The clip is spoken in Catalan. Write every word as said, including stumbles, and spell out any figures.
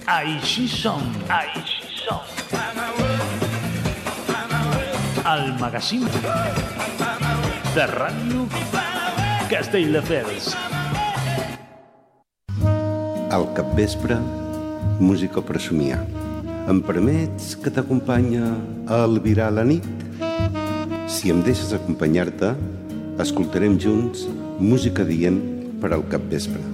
Així som. Així som. El magazín de Ràdio Castelldefels. Al capvespre, música per somiar. Em permets que t'acompanya a albirar la nit? Si em deixes acompanyar-te, escoltarem junts música dient per al capvespre.